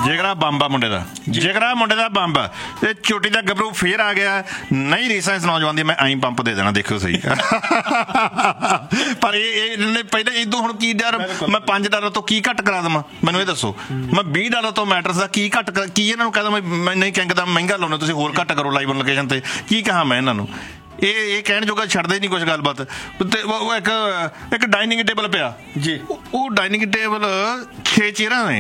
ਜਿਗਰਾ bomb ਆ ਮੁੰਡੇ ਦਾ, ਜਿਗਰਾ ਮੁੰਡੇ ਦਾ ਬੰਬ ਤੇ ਚੋਟੀ ਦਾ ਗੱਭਰੂ ਫੇਰ ਆ ਗਿਆ। ਨਹੀਂ ਰੀਸਾਂ ਇਸ ਨੌਜਵਾਨ ਦੀ ਮੈਂ ਐਂ ਪੰਪ ਦੇ ਦੇਣਾ, ਦੇਖੋ ਸਹੀ। ਪਰ ਇਹ ਪਹਿਲਾਂ ਇਦੋਂ ਹੁਣ ਕੀ ਡਰ, ਮੈਂ $5 ਤੋਂ ਕੀ ਘੱਟ ਕਰਾ ਦੇਵਾਂ ਮੈਨੂੰ ਇਹ ਦੱਸੋ। ਮੈਂ $20 ਤੋਂ ਮੈਟਰਸ ਦਾ ਕੀ ਘੱਟ, ਕੀ ਇਹਨਾਂ ਨੂੰ ਕਹਿ ਦੇਵਾਂ ਮੈਂ ਨਹੀਂ ਕਹਿੰਦਾ ਮਹਿੰਗਾ ਲਾਉਣਾ ਤੁਸੀਂ ਹੋਰ ਘੱਟ ਕਰੋ ਲਾਈਵ ਲੋਕੇਸ਼ਨ ਤੇ, ਕੀ ਕਹਾਂ ਮੈਂ ਇਹਨਾਂ ਨੂੰ। ਇਹ ਕਹਿਣ ਜੋਗਾ ਛੱਡਦੇ ਨਹੀਂ ਕੁਛ ਗੱਲਬਾਤ। ਤੇ ਉਹ ਇੱਕ ਡਾਈਨਿੰਗ ਟੇਬਲ ਪਿਆ ਜੀ, ਉਹ ਡਾਈਨਿੰਗ ਟੇਬਲ 6 ਚੇਅਰਾਂ ਨੇ।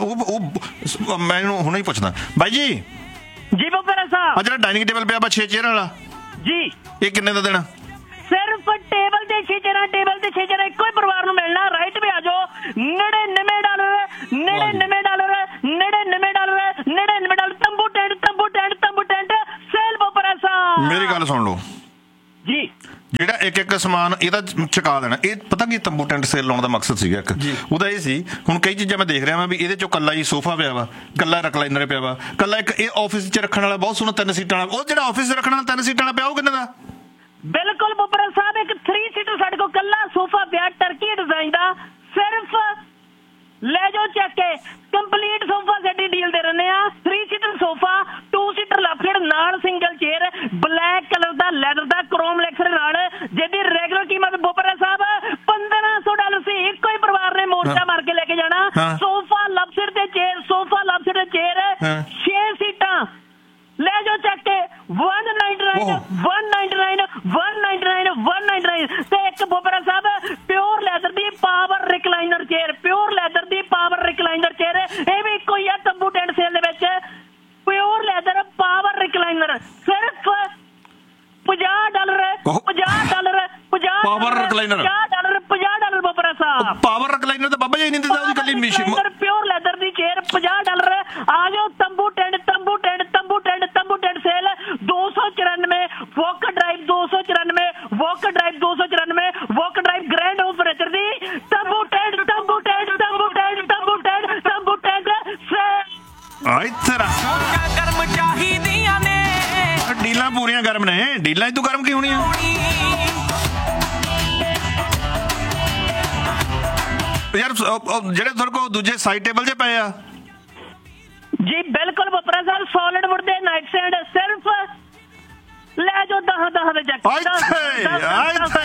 ਉਹ ਮੈਨੂੰ ਹੁਣੇ ਹੀ ਪੁੱਛਦਾ ਬਾਈ ਜੀ ਜੀ ਬੱਬਰ ਸਾਹਿਬ, ਆ ਜਿਹੜਾ ਡਾਈਨਿੰਗ ਟੇਬਲ ਪਿਆ 6 ਚੇਅਰਾਂ ਵਾਲਾ ਜੀ, ਇਹ ਕਿੰਨੇ ਦਾ ਦੇਣਾ? ਸਿਰਫ ਟੇਬਲ ਤੇ 6 ਚੇਅਰਾਂ, ਟੇਬਲ ਤੇ 6 ਚੇਅਰਾਂ ਇੱਕੋ ਹੀ ਪਰਿਵਾਰ ਨੂੰ ਮਿਲਣਾ। ਰਾਈਟ ਵੀ ਆ ਜਾਓ, $99 $99 $99 $99 ਤੰਬੂ ਟੈਂਟ, ਤੰਬੂ ਟੈਂਟ, ਤੰਬੂ ਟੈਂਟ ਸੇਲ ਬੱਬਰ ਸਾਹਿਬ। ਮੇਰੀ ਗੱਲ ਸੁਣ ਲਓ ਜੀ, ਜਿਹੜਾ ਇੱਕ ਸਮਾਨ ਇਹਦਾ ਚੁਕਾ ਦੇਣਾ। ਇਹ ਪਤਾ ਕੀ ਤੰਬੂ ਟੈਂਟ ਸੇਲ ਲਾਉਣ ਦਾ ਮਕਸਦ ਸੀਗਾ ਇੱਕ ਉਹਦਾ ਇਹ ਸੀ। ਹੁਣ ਕਈ ਚੀਜ਼ਾਂ ਮੈਂ ਦੇਖ ਰਿਹਾ ਵਾਂ ਵੀ ਇਹਦੇ ਚੋਂ ਕੱਲਾ ਹੀ ਸੋਫਾ ਪਿਆ ਵਾ, ਕੱਲਾ ਰਿਕਲਾਈਨਰ ਪਿਆ ਵਾ, ਕੱਲਾ ਇੱਕ ਇਹ ਆਫਿਸ 'ਚ ਰੱਖਣ ਵਾਲਾ ਬਹੁਤ ਸੋਹਣਾ 3 ਸੀਟਾਂ ਵਾਲਾ। ਉਹ ਜਿਹੜਾ ਆਫਿਸ 'ਚ ਰੱਖਣ ਵਾਲਾ 3 ਸੀਟਾਂ ਵਾਲਾ ਪਿਆ ਉਹ ਕਿੰਨੇ ਦਾ? ਬਿਲਕੁਲ ਬੱਬਰ ਸਾਹਿਬ, ਇੱਕ 3 ਸੀਟਰ ਸਾਡੇ ਕੋਲ ਕੱਲਾ ਸੋਫਾ ਪਿਆ ਟਰਕੀ ਡਿਜ਼ਾਈਨ ਦਾ। ਸਿਰਫ ਲੈ ਜਾਓ ਚੱਕ ਕੇ, ਕੰਪਲੀਟ ਸੋਫਾ ਸੈਟ ਡੀਲ ਦੇ ਰਹੇ ਆ। 3 ਸੀਟਰ ਸੋਫਾ, 2 ਸੀਟਰ ਲੈਫਟ ਨਾਲ ਸਿੰਗਲ ਚੇਅਰ, ਬਲੈਕ ਕਲਰ ਦਾ ਲੈਦਰ ਦਾ ਕ੍ਰੋਮ ਲੈਕਸਰ ਨਾਲ, ਜਿਹਦੀ ਰੈਗੂਲਰ ਕੀਮਤ ਬੱਬਰ ਸਾਹਿਬ $1500 ਸੀ। ਇੱਕੋ ਹੀ ਪਰਿਵਾਰ ਨੇ ਮੋਰਚਾ ਮਾਰ ਕੇ ਲੈ ਕੇ ਜਾਣਾ। ਸੋਫਾ ਲਪਸਿਰ ਤੇ ਚੇਅਰ, ਸੋਫਾ ਲਪਸਿਰ ਤੇ ਚੇਅਰ, 6 ਸੀਟਾਂ ਲੈ ਜਾਓ ਚੱਕ ਕੇ। 199 199 199 199 ਤੇ ਇੱਕ ਬੱਬਰ ਸਾਹਿਬ ਪਿਓਰ ਲੈਦਰ ਦੀ power recliner chair, pure leather ਦੀ ਪਾਵਰ ਰਿਕਲਾਈਨਰ ਚੇਅਰ। ਇਹ ਵੀ ਇੱਕੋ ਹੀ ਆ ਤੰਬੂ ਟੈਂਟ ਸੇਲ ਦੇ ਵਿੱਚ, ਪਿਓਰ ਲੈਦਰ ਪਾਵਰ ਰਿਕਲਾਈਨਰ ਸਿਰਫ $50 $50 $50 ਪਾਵਰ ਰਿਕਲਾਈਨਰ $50 ਬੱਬਰ ਸਾਹਿਬ। ਪਾਵਰ ਰਿਕਲਾਈਨਰ ਤਾਂ ਬਾਬਾ ਜੀ ਨਹੀਂ ਦਿੰਦਾ, ਉਹਦੀ ਕੱਲੀ ਮਸ਼ੀਨ ਪਿਓਰ ਲੈਦਰ ਦੀ ਚੇਅਰ $50। ਆ ਜਾਓ ਤੰਬੂ ਟੈਂਟ, ਤੰਬੂ ਟੈਂਟ, ਤੰਬੂ ਟੈਂਟ, ਤੰਬੂ tent sale. 294 walk drive, 294 walk drive, 294 walk drive grand operator ਦੀ ਤੰਬੂ ਟੈਂਟ, ਤੰਬੂ ਟੈਂਟ, ਤੰਬੂ ਟੈਂਟ, ਤੰਬੂ ਟੈਂਟ, ਤੰਬੂ ਟੈਂਟ ਸੇਲ। ਆ ਇੱਥੇ ਗਰਮ ਚਾਹੀਦੀਆਂ ਨੇ, ਡੀਲਾਂ ਪੂਰੀਆਂ ਗਰਮ ਨੇ। ਡੀਲਾਂ ਤੂੰ ਗਰਮ ਕੀ ਹੋਣੀਆਂ? ਯਾਰ ਜਿਹੜੇ ਤੁਹਾਡੇ ਕੋਲ ਦੂਜੇ ਸਾਈਡ ਟੇਬਲ 'ਚ ਪਏ ਆ ਜੀ, ਬਿਲਕੁਲ ਬੱਬਰ ਸਾਹਿਬ ਸੋਲਿਡ ਵੁੱਡ ਦੇ ਨਾਈਟ ਸਟੈਂਡ ਸਿਰਫ ਲੈ ਜਾਓ 10 ਦੇ ਚੱਕ।